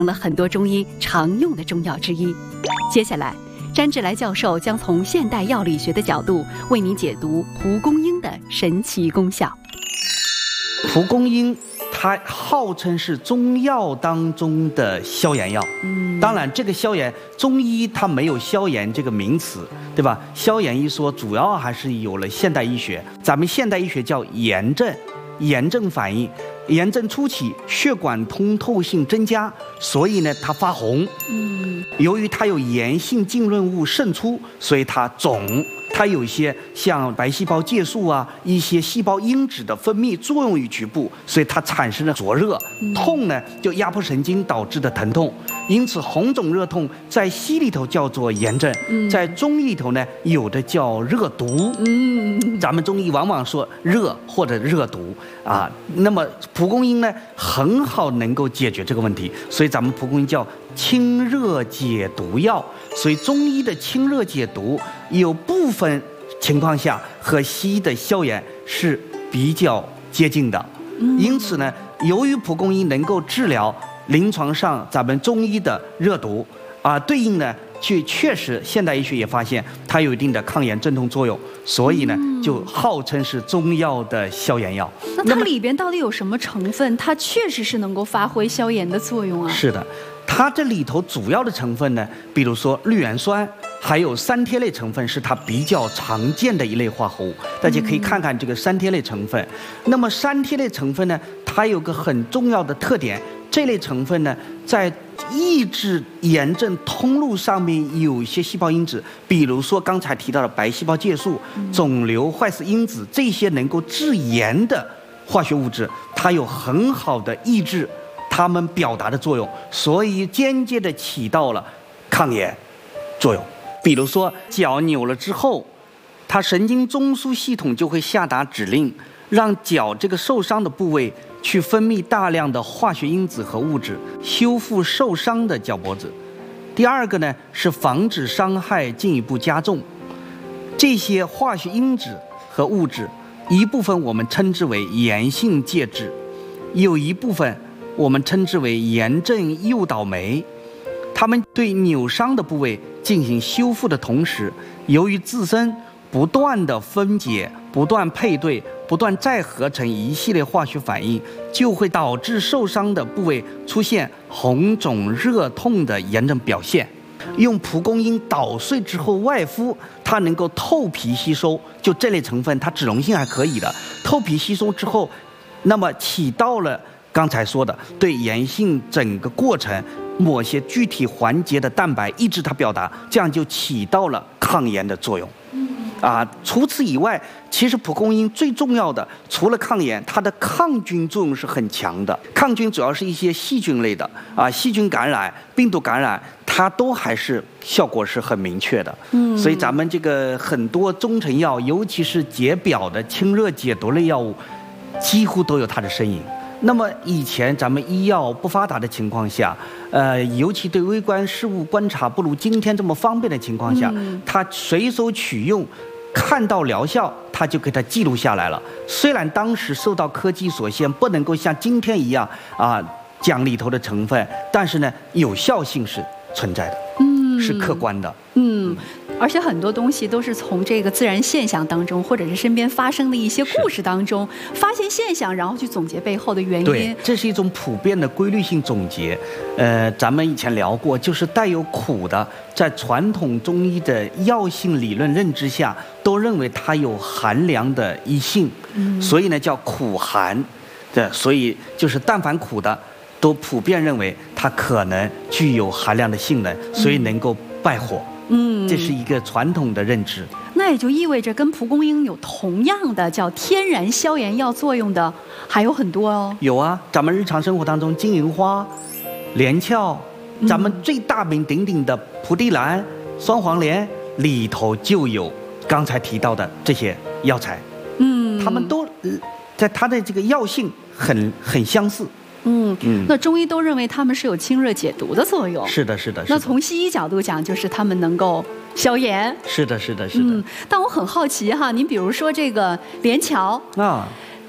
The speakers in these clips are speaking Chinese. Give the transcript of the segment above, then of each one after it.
了很多中医常用的中药之一。接下来，詹志来教授将从现代药理学的角度为您解读蒲公英的神奇功效。 蒲公英它号称是中药当中的消炎药，当然这个消炎，中医它没有消炎这个名词，对吧？消炎一说，主要还是有了现代医学。咱们现代医学叫炎症，炎症反应，炎症初期血管通透性增加，所以呢它发红。由于它有炎性浸润物渗出，所以它肿。它有一些像白细胞介素啊，一些细胞因子的分泌作用于局部，所以它产生了灼热。痛呢就压迫神经导致的疼痛，因此红肿热痛在西医里头叫做炎症，在中医里头呢有的叫热毒。咱们中医往往说热或者热毒啊，那么蒲公英呢很好能够解决这个问题，所以咱们蒲公英叫清热解毒药。所以中医的清热解毒有部分情况下和西医的消炎是比较接近的，因此呢，由于蒲公英能够治疗临床上咱们中医的热毒啊，对应呢确实现代医学也发现它有一定的抗炎镇痛作用，所以呢就号称是中药的消炎药。 那它里边到底有什么成分？它确实是能够发挥消炎的作用啊？ 是的。它这里头主要的成分呢，比如说绿原酸，还有三萜类成分是它比较常见的一类化合物。大家可以看看这个三萜类成分。那么三萜类成分呢，它有个很重要的特点，这类成分呢，在抑制炎症通路上面有一些细胞因子，比如说刚才提到的白细胞介素、肿瘤坏死因子，这些能够致炎的化学物质，它有很好的抑制它们表达的作用，所以间接的起到了抗炎作用。比如说脚扭了之后，它神经中枢系统就会下达指令，让脚这个受伤的部位去分泌大量的化学因子和物质，修复受伤的脚脖子。第二个呢是防止伤害进一步加重。这些化学因子和物质，一部分我们称之为炎性介质，有一部分我们称之为炎症诱导酶，它们对扭伤的部位进行修复的同时，由于自身不断的分解、不断配对、不断再合成一系列化学反应，就会导致受伤的部位出现红肿热痛的炎症表现。用蒲公英捣碎之后外敷，它能够透皮吸收，就这类成分它脂溶性还可以的，透皮吸收之后，那么起到了刚才说的对炎性整个过程某些具体环节的蛋白抑制它表达，这样就起到了抗炎的作用。除此以外，其实蒲公英最重要的除了抗炎，它的抗菌作用是很强的。抗菌主要是一些细菌类的细菌感染、病毒感染，它都还是效果是很明确的。所以咱们这个很多中成药，尤其是解表的清热解毒类药物，几乎都有它的身影。那么以前咱们医药不发达的情况下，尤其对微观事物观察不如今天这么方便的情况下，它随手取用，看到疗效，它就给它记录下来了。虽然当时受到科技所限，不能够像今天一样讲里头的成分，但是呢，有效性是存在的，是客观的。 而且很多东西都是从这个自然现象当中，或者是身边发生的一些故事当中发现现象，然后去总结背后的原因。 对，这是一种普遍的规律性总结。咱们以前聊过，就是带有苦的，在传统中医的药性理论认知下，都认为它有寒凉的一性，所以呢叫苦寒。所以就是但凡苦的，都普遍认为它可能具有寒凉的性能，所以能够败火。这是一个传统的认知。 那也就意味着跟蒲公英有同样的叫天然消炎药作用的还有很多哦。 有啊，咱们日常生活当中，金银花、连翘，咱们最大名鼎鼎的蒲地蓝、双黄连里头就有刚才提到的这些药材。它们都在它的这个药性很相似。 那中医都认为它们是有清热解毒的作用。 是的。 那从西医角度讲，就是它们能够消炎。是的。 但我很好奇哈，您比如说这个连翘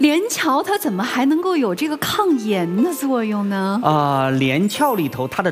连翘它怎么还能够有这个抗炎的作用呢？ 连翘里头它的